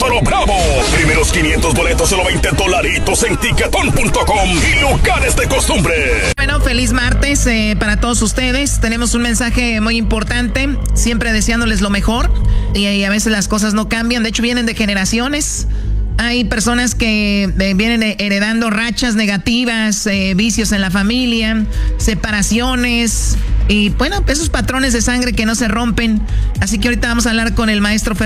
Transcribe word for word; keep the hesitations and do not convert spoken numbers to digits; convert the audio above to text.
Pero bravo, primeros quinientos boletos, solo veinte dolaritos en tiquetón punto com y lugares de costumbre. Bueno, feliz martes eh, para todos ustedes. Tenemos un mensaje muy importante, siempre deseándoles lo mejor. Y, y a veces las cosas no cambian, de hecho vienen de generaciones. Hay personas que eh, vienen heredando rachas negativas, eh, vicios en la familia, separaciones y bueno, esos patrones de sangre que no se rompen. Así que ahorita vamos a hablar con el maestro Fer